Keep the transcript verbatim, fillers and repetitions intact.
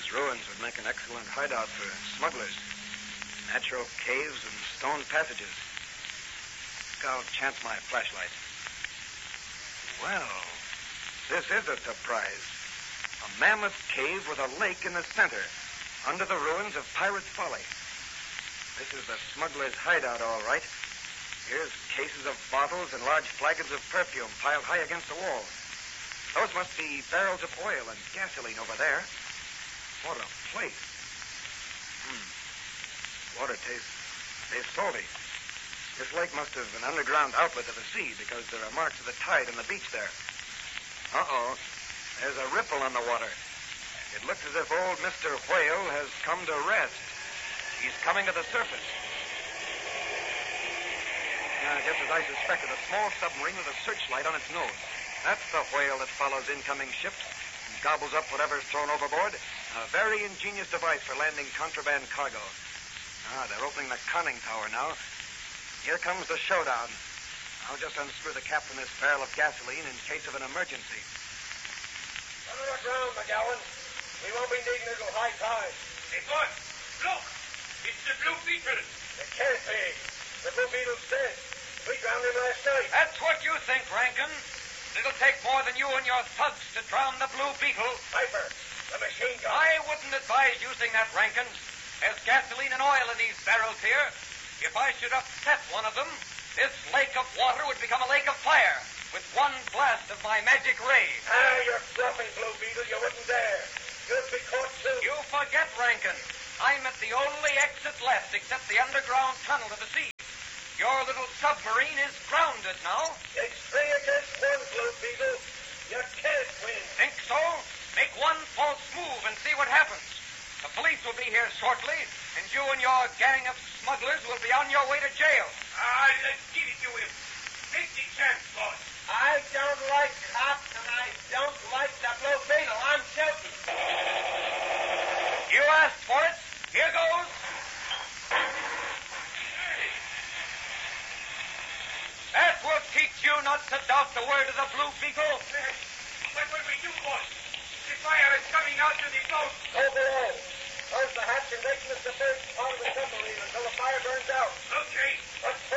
These ruins would make an excellent hideout for smugglers. Natural caves and stone passages. I'll chance my flashlight. Well, this is a surprise. A mammoth cave with a lake in the center, under the ruins of Pirate's Folly. This is the smuggler's hideout, all right. Here's cases of bottles and large flagons of perfume piled high against the wall. Those must be barrels of oil and gasoline over there. What a place. Hmm. Water tastes, tastes salty. This lake must have an underground outlet to the sea because there are marks of the tide on the beach there. Uh-oh. There's a ripple on the water. It looks as if old Mister Whale has come to rest. He's coming to the surface. Yeah, just as I suspected, a small submarine with a searchlight on its nose. That's the Whale that follows incoming ships and gobbles up whatever's thrown overboard. A very ingenious device for landing contraband cargo. Ah, they're opening the conning tower now. Here comes the showdown. I'll just unscrew the cap from this barrel of gasoline in case of an emergency. Run it aground, McGowan. We won't be needing it till high tide. Hey, boy, look! It's the Blue Beetle. It can't be. The Blue Beetle's dead. We drowned him last night. That's what you think, Rankin. It'll take more than you and your thugs to drown the Blue Beetle. Piper, the machine gun. I wouldn't advise using that, Rankin. There's gasoline and oil in these barrels here. If I should upset one of them, this lake of water would become a lake of fire with one blast of my magic ray. Ah, you're bluffing, Blue Beetle. You wouldn't dare. You'll be caught soon. You forget, Rankin. I'm at the only exit left except the underground tunnel to the sea. Your little submarine is grounded now. It's three against one, Blue Beetle. You can't win. Think so? Make one false move and see what happens. The police will be here shortly, and you and your gang of smugglers will be on your way to jail. Ah, let's give it to him. Take the chance, boss. I don't like cops, and I don't like the Blue Beetle. I'm guilty. You asked for it. Here goes. That will teach you not to doubt the word of the Blue Beetle. What will we do, boss? The fire is coming out to the boat. Go below. Close the hatch and wait in the submerged part of the submarine until the fire burns out. Okay. Let's